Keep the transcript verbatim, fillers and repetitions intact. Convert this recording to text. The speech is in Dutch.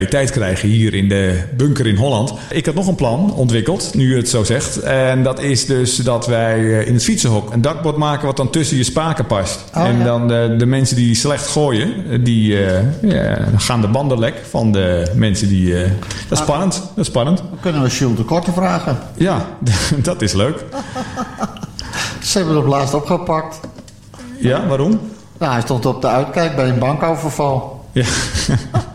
tijd krijgen hier in de bunker in Holland. Ik had nog een plan ontwikkeld, nu je het zo zegt. En dat is dus dat wij in het fietsenhok een dakbord maken wat dan tussen je spaken past. Oh, en ja. dan de, de mensen die slecht gooien, die uh, ja, gaan de banden lek van de mensen die... Uh, dat is spannend. Dat is spannend. Dan kunnen we Jules de Korte vragen. Ja, dat is leuk. Ze hebben hem laatst opgepakt. Ja, waarom? Nou, hij stond op de uitkijk bij een bankoverval. Ja.